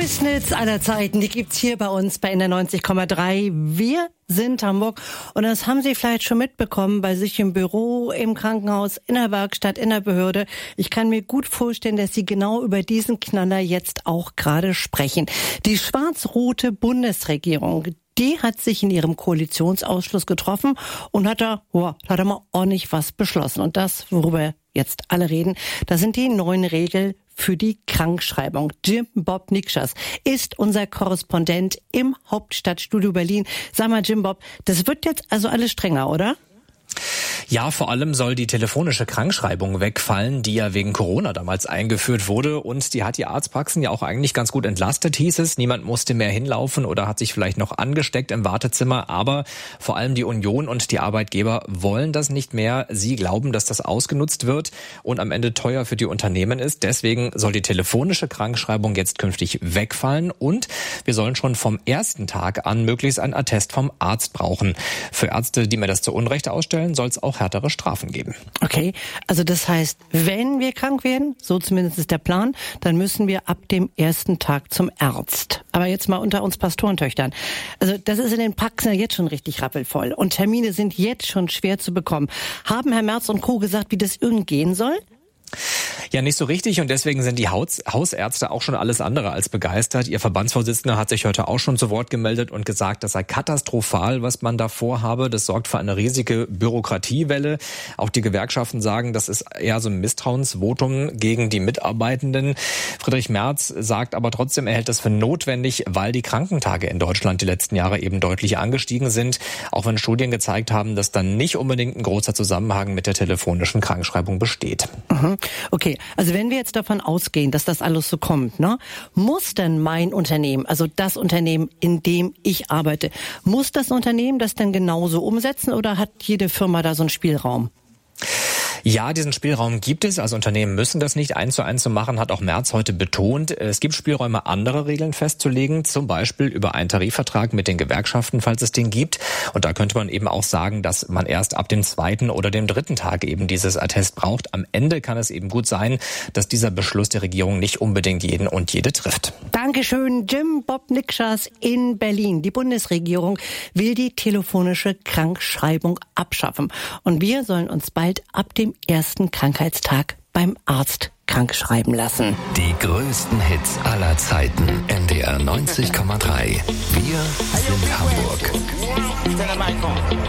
größten Hits aller Zeiten, die gibt's hier bei uns bei NDR 90,3. Wir sind Hamburg und das haben Sie vielleicht schon mitbekommen bei sich im Büro, im Krankenhaus, in der Werkstatt, in der Behörde. Ich kann mir gut vorstellen, dass Sie genau über diesen Knaller jetzt auch gerade sprechen. Die schwarz-rote Bundesregierung, die hat sich in ihrem Koalitionsausschuss getroffen und hat da mal ordentlich was beschlossen. Und das, worüber jetzt alle reden, das sind die neuen Regeln für die Krankschreibung. Jim Bob Nikschas ist unser Korrespondent im Hauptstadtstudio Berlin. Sag mal, Jim Bob, das wird jetzt also alles strenger, oder? Ja, vor allem soll die telefonische Krankschreibung wegfallen, die ja wegen Corona damals eingeführt wurde. Und die hat die Arztpraxen ja auch eigentlich ganz gut entlastet, hieß es. Niemand musste mehr hinlaufen oder hat sich vielleicht noch angesteckt im Wartezimmer. Aber vor allem die Union und die Arbeitgeber wollen das nicht mehr. Sie glauben, dass das ausgenutzt wird und am Ende teuer für die Unternehmen ist. Deswegen soll die telefonische Krankschreibung jetzt künftig wegfallen. Und wir sollen schon vom ersten Tag an möglichst einen Attest vom Arzt brauchen. Für Ärzte, die mir das zu Unrecht ausstellen, soll es auch härtere Strafen geben. Okay, also das heißt, wenn wir krank werden, so zumindest ist der Plan, dann müssen wir ab dem ersten Tag zum Arzt. Aber jetzt mal unter uns Pastorentöchtern. Also das ist in den Praxen ja jetzt schon richtig rappelvoll und Termine sind jetzt schon schwer zu bekommen. Haben Herr Merz und Co. gesagt, wie das irgend gehen soll? Ja, nicht so richtig und deswegen sind die Hausärzte auch schon alles andere als begeistert. Ihr Verbandsvorsitzender hat sich heute auch schon zu Wort gemeldet und gesagt, das sei katastrophal, was man da vorhabe. Das sorgt für eine riesige Bürokratiewelle. Auch die Gewerkschaften sagen, das ist eher so ein Misstrauensvotum gegen die Mitarbeitenden. Friedrich Merz sagt aber trotzdem, er hält das für notwendig, weil die Krankentage in Deutschland die letzten Jahre eben deutlich angestiegen sind. Auch wenn Studien gezeigt haben, dass dann nicht unbedingt ein großer Zusammenhang mit der telefonischen Krankschreibung besteht. Okay, also wenn wir jetzt davon ausgehen, dass das alles so kommt, ne, muss denn mein Unternehmen, also das Unternehmen, in dem ich arbeite, muss das Unternehmen das denn genauso umsetzen oder hat jede Firma da so einen Spielraum? Ja, diesen Spielraum gibt es. Also Unternehmen müssen das nicht 1:1 so machen, hat auch Merz heute betont. Es gibt Spielräume, andere Regeln festzulegen, zum Beispiel über einen Tarifvertrag mit den Gewerkschaften, falls es den gibt. Und da könnte man eben auch sagen, dass man erst ab dem 2. oder dem 3. Tag eben dieses Attest braucht. Am Ende kann es eben gut sein, dass dieser Beschluss der Regierung nicht unbedingt jeden und jede trifft. Dankeschön, Jim Bob Nikschas in Berlin. Die Bundesregierung will die telefonische Krankschreibung abschaffen. Und wir sollen uns bald ab dem ersten Krankheitstag beim Arzt krankschreiben lassen. Die größten Hits aller Zeiten. NDR 90,3. Wir sind Hamburg.